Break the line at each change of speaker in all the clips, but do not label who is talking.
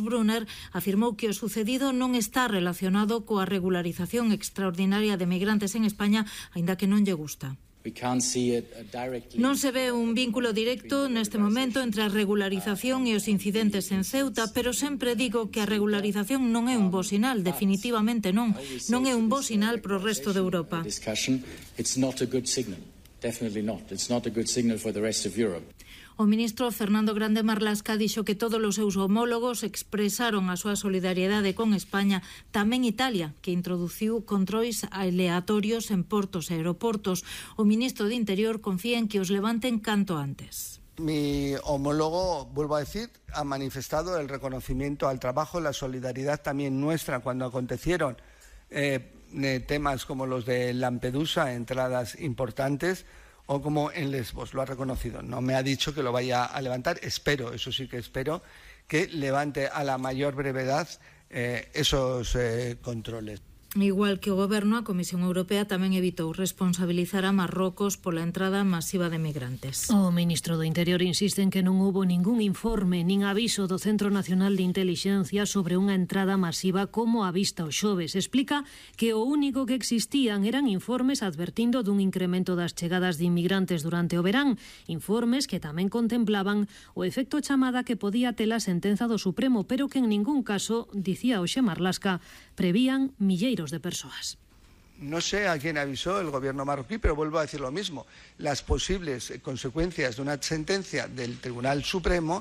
Brunner, afirmou que o sucedido non está relacionado coa regularización extraordinaria de migrantes en España, aínda que non lle gusta. Non se ve un vínculo directo neste momento entre a regularización e os incidentes en Ceuta, pero sempre digo que a regularización non é un bo sinal, definitivamente non. Non é un bo sinal para o resto de Europa. O ministro Fernando Grande Marlaska dixo que todos os seus homólogos expresaron a súa solidariedade con España, tamén Italia, que introduciu controis aleatorios en portos e aeroportos. O ministro de Interior confía en que os levanten canto antes.
Mi homólogo, vuelvo a decir, ha manifestado el reconocimiento al trabajo, la solidaridad también nuestra cuando acontecieron temas como los de Lampedusa, entradas importantes, o como en Lesbos, lo ha reconocido. No me ha dicho que lo vaya a levantar, espero, eso sí que espero, que levante a la mayor brevedad esos controles.
Igual que o Goberno, a Comisión Europea tamén evitou responsabilizar a Marrocos pola entrada masiva de migrantes.
O ministro do Interior insiste en que non houbo ningún informe nin aviso do Centro Nacional de Intelixencia sobre unha entrada masiva como a vista o xoves. Explica que o único que existían eran informes advertindo dun incremento das chegadas de inmigrantes durante o verán, informes que tamén contemplaban o efecto chamada que podía ter a sentenza do Supremo, pero que en ningún caso, dicía Oxe Marlaska, prevían milleiros de persoas.
No sé a quién avisó el gobierno marroquí, pero vuelvo a decir lo mismo. Las posibles consecuencias de una sentencia del Tribunal Supremo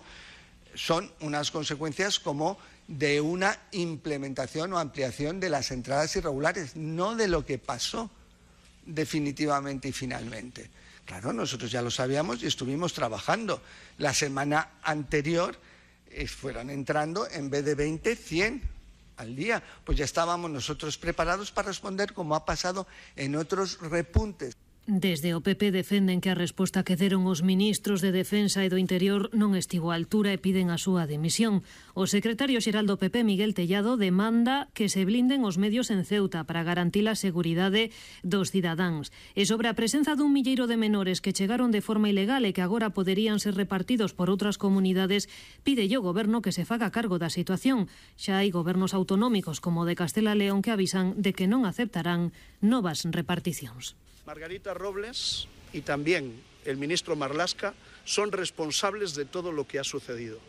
son unas consecuencias como de una implementación o ampliación de las entradas irregulares, no de lo que pasó definitivamente y finalmente. Claro, nosotros ya lo sabíamos y estuvimos trabajando. La semana anterior fueron entrando, en vez de 20, 100 al día, pues ya estábamos nosotros preparados para responder como ha pasado en otros repuntes.
Desde o PP defenden que a resposta que deron os ministros de Defensa e do Interior non estivo á altura e piden a súa dimisión. O secretario xeral do PP, Miguel Tellado, demanda que se blinden os medios en Ceuta para garantir a seguridade dos cidadáns. E sobre a presenza dun milleiro de menores que chegaron de forma ilegal e que agora poderían ser repartidos por outras comunidades, pide o Goberno que se faga cargo da situación. Xa hai gobernos autonómicos como o de Castela e León que avisan de que non aceptarán novas reparticións.
Margarita Robles y también el ministro Marlaska son responsables de todo lo que ha sucedido.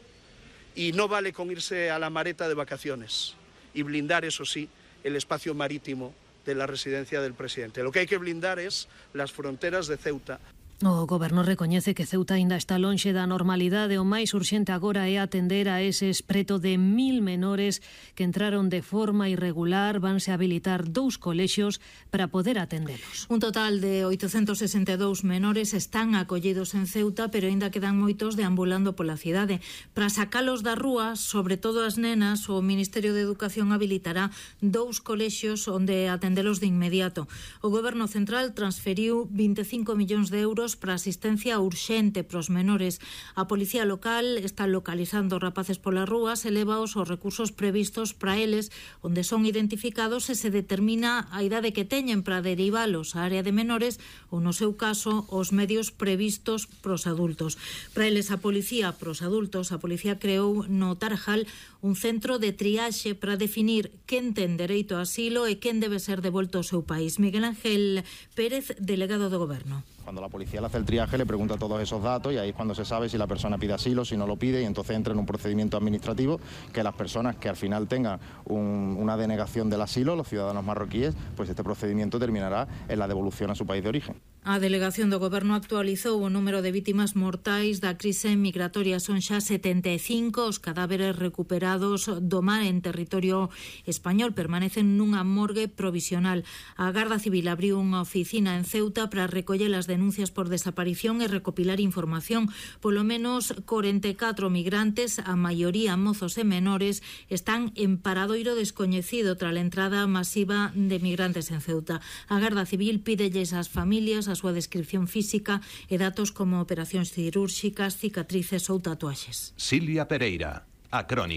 Y no vale con irse a la Mareta de vacaciones y blindar, eso sí, el espacio marítimo de la residencia del presidente. Lo que hay que blindar es las fronteras de Ceuta.
O Goberno recoñece que Ceuta aínda está lonxe da normalidade. O máis urxente agora é atender a eses preto de 1000 menores que entraron de forma irregular. Vanse habilitar 2 colexios para poder atendelos.
Un total de 862 menores están acollidos en Ceuta, pero aínda quedan moitos deambulando pola cidade. Para sacalos da rúa, sobre todo as nenas, o Ministerio de Educación habilitará 2 colexios onde atendelos de inmediato. O Goberno Central transferiu 25 millóns de euros para asistencia urxente pros menores. A Policía Local está localizando rapaces polas rúas e levaos os recursos previstos para eles, onde son identificados e se determina a idade que teñen para derivalos á área de menores ou, no seu caso, os medios previstos pros adultos. Para eles, a Policía creou no Tarajal un centro de triaxe para definir quen ten dereito a asilo e quen debe ser devolto ao seu país. Miguel Ángel Pérez, delegado do Goberno.
Cuando la policía le hace el triaje, le pregunta todos esos datos y ahí es cuando se sabe si la persona pide asilo, si no lo pide, y entonces entra en un procedimiento administrativo que las personas que al final tengan una denegación del asilo, los ciudadanos marroquíes, pues este procedimiento terminará en la devolución a su país de origen.
A delegación do Goberno actualizou o número de vítimas mortais da crise migratoria. Son xa 75 os cadáveres recuperados do mar en territorio español. Permanecen nunha morgue provisional. A Garda Civil abriu unha oficina en Ceuta para recoller as denuncias por desaparición e recopilar información. Polo menos 44 migrantes, a maioría mozos e menores, están en paradoiro descoñecido tras a entrada masiva de migrantes en Ceuta. A Garda Civil pídelles ás familias a súa descripción física e datos como operacións cirúrxicas, cicatrices ou tatuaxes.
Silvia Pereira, A Crónica.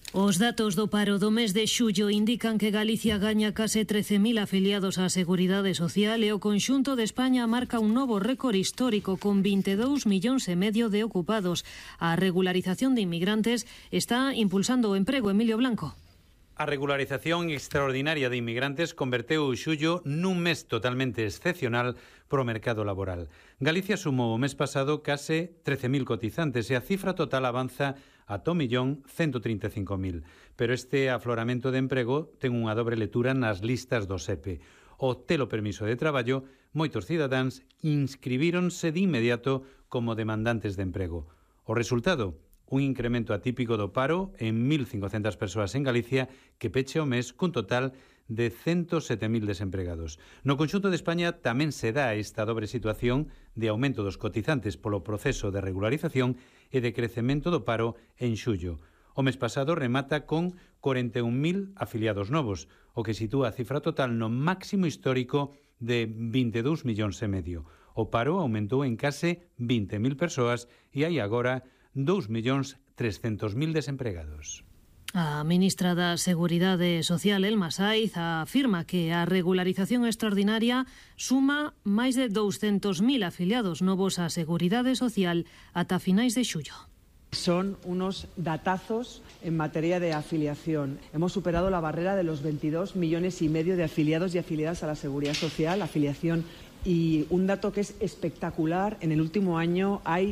Os datos do paro do mes de xullo indican que Galicia gaña case 13.000 afiliados á Seguridade Social e o conxunto de España marca un novo récord histórico con 22,5 millóns de ocupados. A regularización de inmigrantes está impulsando o emprego. Emilio Blanco.
A regularización extraordinaria de inmigrantes converteu o xullo nun mes totalmente excepcional pro mercado laboral. Galicia sumou o mes pasado case 13.000 cotizantes e a cifra total avanza a 1.135.000. Pero este afloramento de emprego ten unha dobre lectura nas listas do SEPE. O telo permiso de traballo, moitos cidadáns inscribíronse de inmediato como demandantes de emprego. O resultado, un incremento atípico do paro en 1.500 persoas en Galicia que peche o mes cun total de 107.000 desempregados. No conxunto de España tamén se dá esta dobre situación de aumento dos cotizantes polo proceso de regularización e de crecemento do paro en xullo. O mes pasado remata con 41.000 afiliados novos, o que sitúa a cifra total no máximo histórico de 22,5 millóns. O paro aumentou en case 20.000 persoas e hai agora 2.300.000 desempregados.
A ministra da Seguridade Social, Elma Saiz, afirma que a regularización extraordinaria suma máis de 200.000 afiliados novos á Seguridade Social ata finais de xullo.
Son unos datazos en materia de afiliación. Hemos superado la barrera de los 22,5 millones de afiliados y afiliadas a la Seguridad Social, afiliación. Y un dato que es espectacular, en el último año hay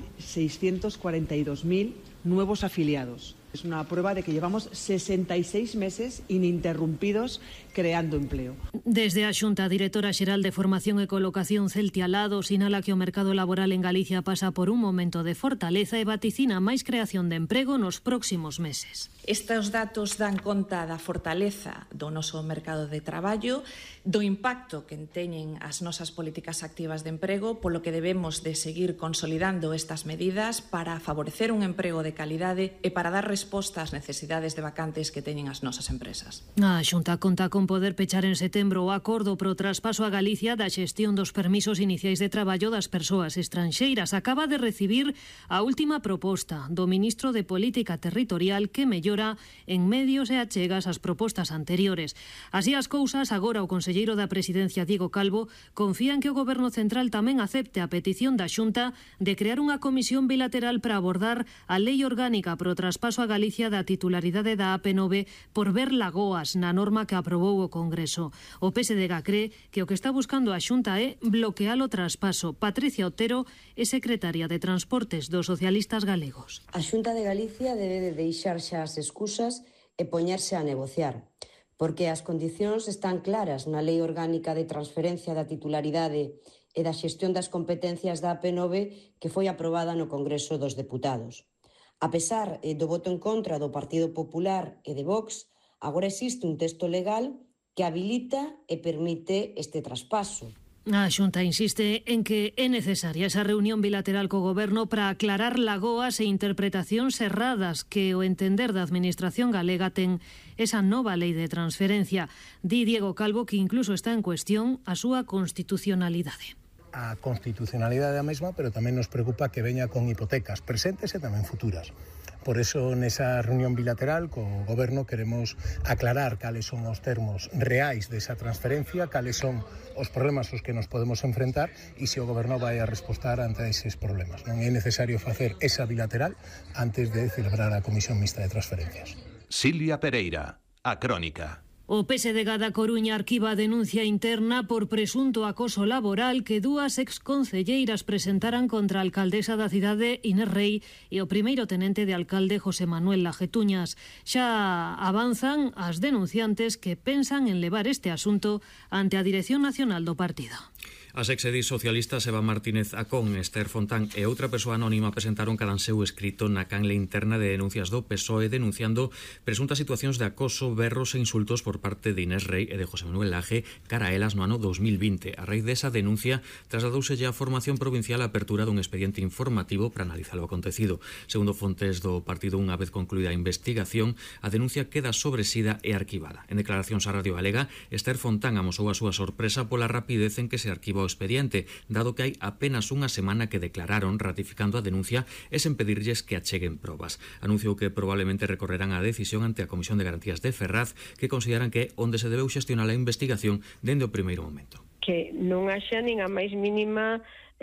642.000 nuevos afiliados. Es una prueba de que llevamos 66 meses ininterrumpidos creando empleo.
Desde a Xunta, a directora xeral de Formación e Colocación, Celtia Lado, sinala que o mercado laboral en Galicia pasa por un momento de fortaleza e vaticina máis creación de emprego nos próximos meses.
Estes datos dan conta da fortaleza do noso mercado de traballo, do impacto que teñen as nosas políticas activas de emprego, polo que debemos de seguir consolidando estas medidas para favorecer un emprego de calidade e para dar resposta ás necesidades de vacantes que teñen as nosas empresas.
A Xunta conta con poder pechar en setembro o acordo pro traspaso a Galicia da xestión dos permisos iniciais de traballo das persoas estranxeiras. Acaba de recibir a última proposta do ministro de Política Territorial que mellora en medios e achegas as propostas anteriores. Así as cousas, agora o conselleiro da Presidencia, Diego Calvo, confía en que o Goberno Central tamén acepte a petición da Xunta de crear unha comisión bilateral para abordar a lei orgánica pro traspaso a Galicia da titularidade da AP9 por ver lagoas na norma que aprobou o Congreso. O PSDG cree que o que está buscando a Xunta é bloquear o traspaso. Patricia Otero é secretaria de Transportes dos socialistas galegos.
A Xunta de Galicia debe de deixar xa as excusas e poñerse a negociar, porque as condicións están claras na Lei Orgánica de Transferencia da Titularidade e da Xestión das Competencias da AP9 que foi aprobada no Congreso dos Deputados. A pesar do voto en contra do Partido Popular e de Vox, agora existe un texto legal que habilita e permite este traspaso.
A Xunta insiste en que é necesaria esa reunión bilateral co Goberno para aclarar lagoas e interpretacións erradas que o entender da Administración galega ten esa nova lei de transferencia. Di Diego Calvo que incluso está en cuestión a súa constitucionalidade.
A constitucionalidade da mesma, pero tamén nos preocupa que veña con hipotecas presentes e tamén futuras. Por eso, nesa reunión bilateral co Goberno queremos aclarar cales son os termos reais desa transferencia, cales son os problemas aos que nos podemos enfrentar e se o Goberno vai a respostar ante eses problemas. Non é necesario facer esa bilateral antes de celebrar a Comisión Mixta de Transferencias.
Silvia Pereira, A Crónica.
O PSDG da Coruña arquiva a denuncia interna por presunto acoso laboral que dúas exconcelleiras presentaran contra a alcaldesa da cidade, Inés Rei, e o primeiro tenente de alcalde, José Manuel Lajetuñas. Xa avanzan as denunciantes que pensan en levar este asunto ante a Dirección Nacional do partido.
As exedis socialistas Eva Martínez Acón, Esther Fontán e outra persoa anónima presentaron cada seu escrito na canle interna de denuncias do PSOE denunciando presuntas situacións de acoso, berros e insultos por parte de Inés Rei e de José Manuel Laje cara a elas no ano 2020. A raíz desa denuncia trasladouse a Formación Provincial a apertura dun expediente informativo para analizar o acontecido. Segundo fontes do partido, unha vez concluída a investigación, a denuncia queda sobresida e arquivada. En declaracións á Radio Galega, Esther Fontán amosou a súa sorpresa pola rapidez en que se arquivou o expediente, dado que hai apenas unha semana que declararon ratificando a denuncia e sen pedirlles que acheguen probas. Anunciou que probablemente recorrerán a decisión ante a Comisión de Garantías de Ferraz, que consideran que é onde se debeu xestionar a investigación dende o primeiro momento.
Que non haxa nin a máis mínima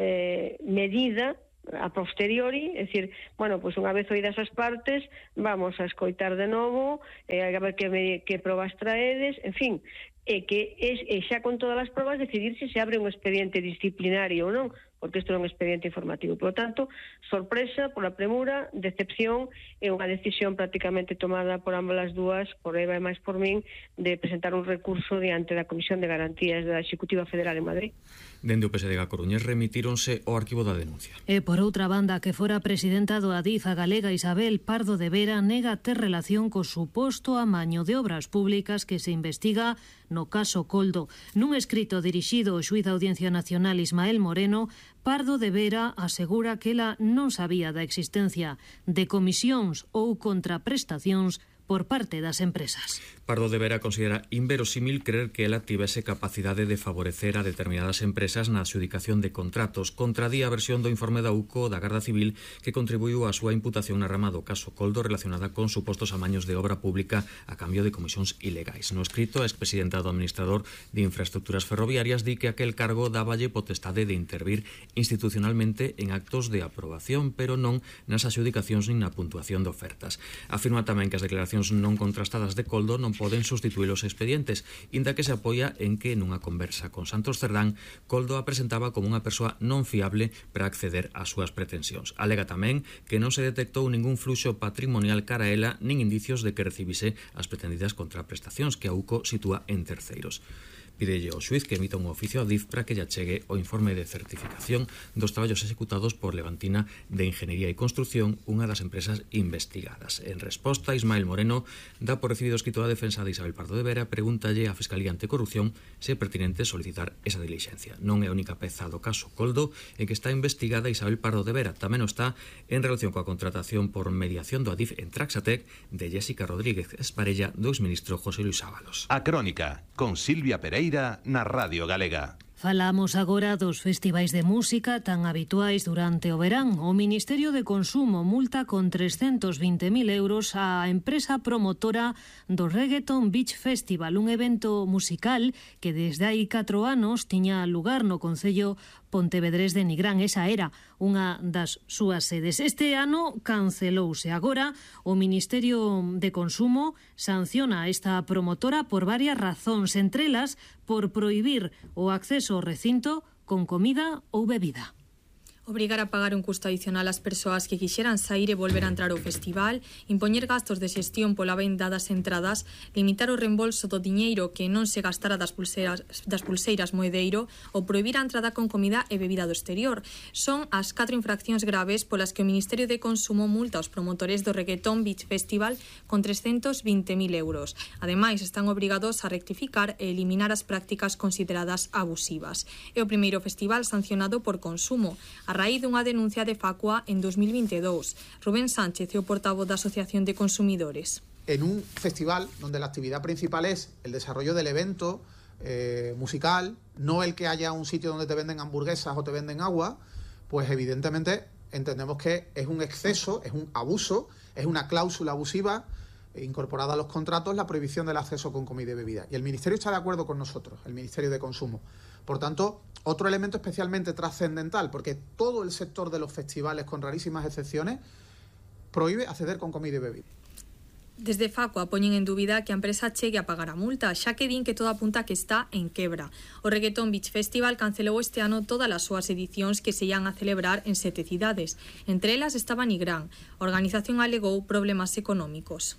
medida a posteriori, é dicir, bueno, pois unha vez oídas as partes, vamos a escoitar de novo, a ver que probas traedes, en fin, e que xa con todas as probas decidir se abre un expediente disciplinario ou non, porque isto é un expediente informativo. Por lo tanto, sorpresa, pola premura, decepción, e unha decisión prácticamente tomada por ambas as dúas, por Eva e máis por min, de presentar un recurso diante da Comisión de Garantías da Executiva Federal en Madrid.
Dende o PSDG Coruñés remitíronse ao arquivo da denuncia.
E por outra banda, que fora presidenta do Adif, a galega Isabel Pardo de Vera, nega ter relación co suposto amaño de obras públicas que se investiga no caso Coldo. Nun escrito dirixido ao xuíz da Audiencia Nacional Ismael Moreno, Pardo de Vera asegura que ela non sabía da existencia de comisións ou contraprestacións por parte das empresas.
Pardo de Vera considera inverosímil creer que ela tivese capacidade de favorecer a determinadas empresas na adxudicación de contratos. Contradía a versión do informe da UCO da Garda Civil que contribuiu á súa imputación na rama do caso Coldo relacionada con supostos amaños de obra pública a cambio de comisións ilegais. No escrito, a expresidenta do administrador de infraestructuras ferroviarias di que aquel cargo dáballe potestade de intervir institucionalmente en actos de aprobación, pero non nas adxudicacións nin na puntuación de ofertas. Afirma tamén que as declaracións non contrastadas de Coldo non poden sustituir os expedientes, inda que se apoia en que nunha conversa con Santos Cerdán, Coldo a presentaba como unha persoa non fiable para acceder ás súas pretensións. Alega tamén que non se detectou ningún fluxo patrimonial cara a ela, nin indicios de que recibise as pretendidas contraprestacións que a UCO sitúa en terceiros. Pídelle ao xuíz que emita un oficio a DIF para que lle chegue o informe de certificación dos traballos executados por Levantina de Ingeniería e Construcción, unha das empresas investigadas. En resposta, Ismael Moreno dá por recibido escrito a defensa de Isabel Pardo de Vera, pregúntalle á Fiscalía Anticorrupción se é pertinente solicitar esa diligencia. Non é a única peza do caso Coldo en que está investigada Isabel Pardo de Vera, tamén o está en relación coa contratación por mediación do Adif en Traxatec de Jessica Rodríguez, exparella do exministro José Luis Ábalos.
A Crónica, con Silvia Pereira na Radio Galega.
Falamos agora dos festivais de música tan habituais durante o verán. O Ministerio de Consumo multa con 320.000 euros a empresa promotora do Reggaeton Beach Festival, un evento musical que desde hai 4 anos tiña lugar no concello pontevedrés de Nigrán. Esa era unha das súas sedes. Este ano cancelouse. Agora o Ministerio de Consumo sanciona a esta promotora por varias razóns, entre elas por prohibir o acceso ao recinto con comida ou bebida.
Obrigar a pagar un custo adicional ás persoas que quixeran sair e volver a entrar ao festival, impoñer gastos de xestión pola venda das entradas, limitar o reembolso do diñeiro que non se gastara das pulseiras moedeiro ou prohibir a entrada con comida e bebida do exterior. Son as 4 infraccións graves polas que o Ministerio de Consumo multa aos promotores do Reggaeton Beach Festival con 320.000 euros. Ademais, están obrigados a rectificar e eliminar as prácticas consideradas abusivas. É o primeiro festival sancionado por Consumo, a raíz dunha denuncia de Facua en 2022. Rubén Sánchez é o portavoz da Asociación de Consumidores.
En un festival donde la actividad principal es el desarrollo del evento musical, no el que haya un sitio donde te venden hamburguesas o te venden agua, pues evidentemente entendemos que es un exceso, es un abuso, es una cláusula abusiva incorporada a los contratos la prohibición del acceso con comida y bebida. Y el Ministerio está de acuerdo con nosotros, el Ministerio de Consumo. Por tanto, otro elemento especialmente trascendental, porque todo el sector de los festivales, con rarísimas excepciones, prohíbe acceder con comida y bebida.
Desde Facua poñen en dúbida que a empresa chegue a pagar a multa, xa que din que todo apunta que está en quebra. O Reggaeton Beach Festival cancelou este ano todas as súas edicións que se ian a celebrar en 7 cidades. Entre elas estaba Nigrán. A organización alegou problemas económicos.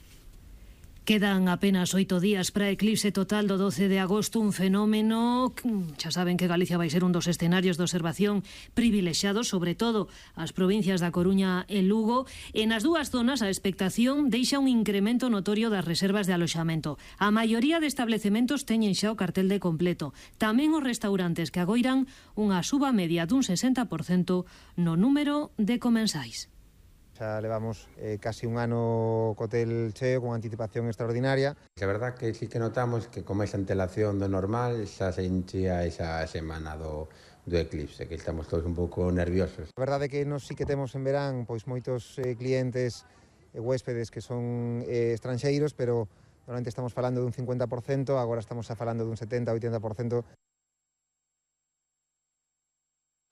Quedan apenas 8 días para a eclipse total do 12 de agosto, un fenómeno, xa saben que Galicia vai ser un dos escenarios de observación privilexiados, sobre todo as provincias da Coruña e Lugo. En as dúas zonas a expectación deixa un incremento notorio das reservas de aloxamento. A maioría de establecementos teñen xa o cartel de completo. Tamén os restaurantes que agoiran unha suba media dun 60% no número de comensais.
Xa levamos casi un ano co hotel cheo, con anticipación extraordinaria.
Que a verdad que sí que notamos que con máis antelación do normal xa se enchía esa semana do do eclipse, que estamos todos un pouco nerviosos.
A verdade é que nos sí que temos en verán pois moitos clientes e huéspedes que son estranxeiros, pero normalmente estamos falando dun 50%, agora estamos falando dun 70-80%.